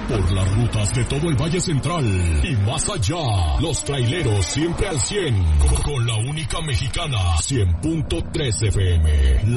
por las rutas de todo el Valle Central y más allá. Los traileros siempre al 100, con la única mexicana, 100.3 FM.